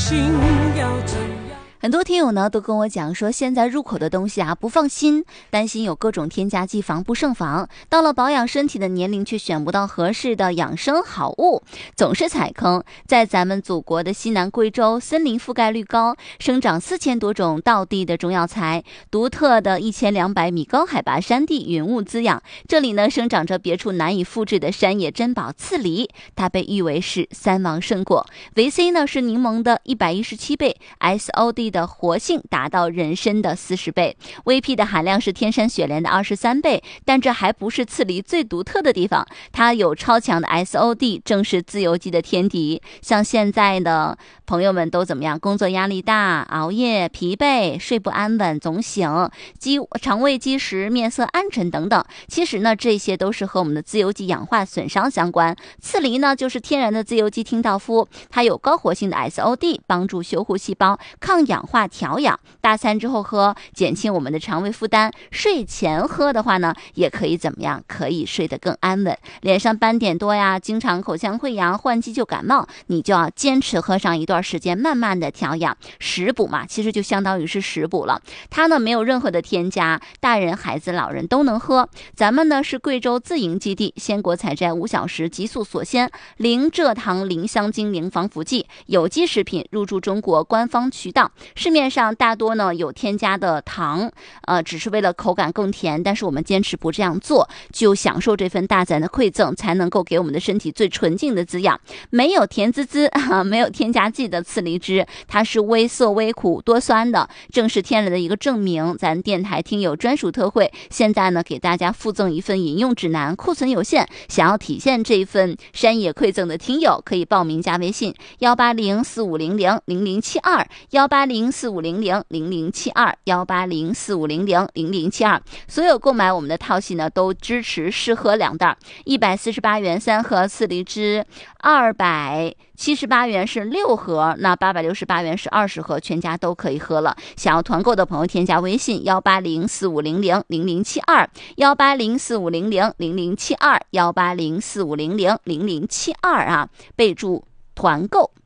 心要怎样。 很多听友呢都跟我讲说，现在入口的东西啊不放心，担心有各种添加剂防不胜防，到了保养身体的年龄却选不到合适的养生好物，总是踩坑。在咱们祖国的西南贵州，森林覆盖率高，生长4000多种道地的中药材，独特的1200米高海拔山地云雾滋养，这里呢生长着别处难以复制的山野珍宝刺梨，它被誉为是3王圣果。维 C 呢是柠檬的117倍， SOD 的活性达到人参的40倍， VP 的含量是天山雪莲的23倍。但这还不是刺梨最独特的地方，它有超强的 SOD， 正是自由基的天敌。像现在的朋友们都怎么样？工作压力大，熬夜、疲惫、睡不安稳、总醒、肠胃积食、面色暗沉等等。其实呢，这些都是和我们的自由基氧化损伤相关。刺梨呢，就是天然的自由基清道夫，它有高活性的 SOD， 帮助修护细胞，抗氧化调养。大餐之后喝，减轻我们的肠胃负担。睡前喝的话呢，也可以怎么样？可以睡得更安稳。脸上斑点多呀，经常口腔溃疡、换季就感冒，你就要坚持喝上一段时间，慢慢的调养。食补嘛，其实就相当于是食补了。它呢没有任何的添加，大人、孩子、老人都能喝。咱们呢是贵州自营基地，鲜果采摘5小时，急速锁鲜，零蔗糖、零香精、零防腐剂，有机食品入驻中国官方渠道。市面上大多呢有添加的糖，只是为了口感更甜，但是我们坚持不这样做，就享受这份大自然的馈赠，才能够给我们的身体最纯净的滋养。没有甜滋滋没有添加剂的刺梨汁，它是微涩微苦多酸的，正是天然的一个证明。咱电台听友专属特惠，现在呢给大家附赠一份饮用指南，库存有限，想要体现这份山野馈赠的听友可以报名加微信18045000072 18045000072 18045000072。所有购买我们的套系呢都支持试喝2袋，148元3盒刺梨汁，278元是6盒，那868元是20盒，全家都可以喝了。想要团购的朋友添加微信18045000072 18045000072 18045000072啊，备注团购。